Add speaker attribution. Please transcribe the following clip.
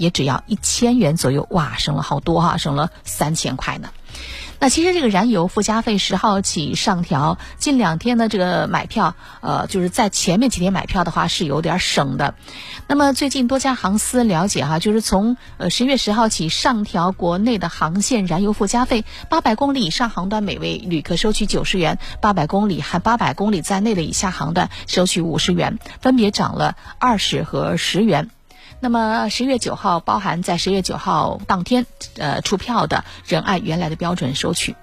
Speaker 1: 也只要1000元左右，哇，省了好多哈，省了3000块呢。那其实这个燃油附加费10号起上调，近2天呢这个买票，就是在前面几天买票的话是有点省的。那么最近多家航司了解哈，就是从10月10号起上调国内的航线燃油附加费，800公里以上航段每位旅客收取90元，800公里含800公里在内的以下航段收取50元，分别涨了20和10元。那么10月9号包含在10月9号当天出票的，仍按原来的标准收取。